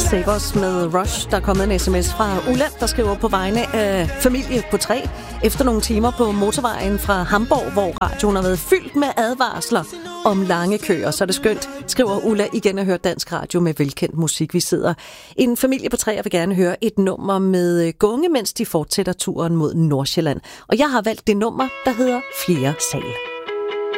Savers med Rush. Der er kommet en sms fra Ulla, der skriver på vegne af familie på 3. Efter nogle timer på motorvejen fra Hamburg, hvor radioen har været fyldt med advarsler om lange køer, så er det skønt, skriver Ulla igen at høre dansk radio med velkendt musik. Vi sidder en familie på 3 og vil gerne høre et nummer med Gunge, mens de fortsætter turen mod Nordsjælland. Og jeg har valgt det nummer, der hedder Fjerde Sal.